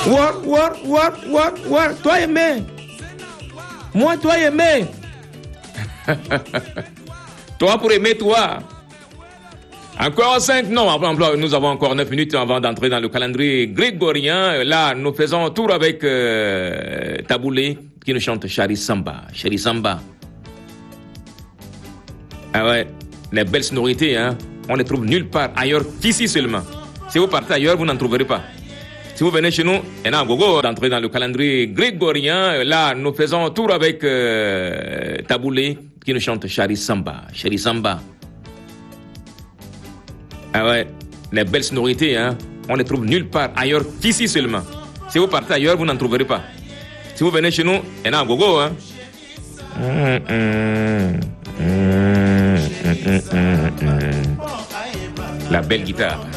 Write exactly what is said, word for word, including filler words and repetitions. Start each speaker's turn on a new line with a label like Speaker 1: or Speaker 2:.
Speaker 1: War, war, war, war, war. Toi aimé. Moi, toi aimé. Toi pour aimer toi. Encore cinq, non, nous avons encore neuf minutes avant d'entrer dans le calendrier grégorien. Là, nous faisons un tour avec euh, Taboulé qui nous chante Chari Samba. Chari Samba. Ah ouais, les belles sonorités, hein, on les trouve nulle part ailleurs qu'ici seulement. Si vous partez ailleurs, vous n'en trouverez pas. Si vous venez chez nous, et là, gogo, d'entrer dans le calendrier grégorien. Là, nous faisons un tour avec euh, Taboulé qui nous chante Chari Samba. Chari Samba. Ah ouais, les belles sonorités, hein, on les trouve nulle part ailleurs qu'ici seulement. Si vous partez ailleurs, vous n'en trouverez pas. Si vous venez chez nous, et là, gogo, hein. Mmh, mmh, mmh, mmh, mmh, mmh. La belle guitare.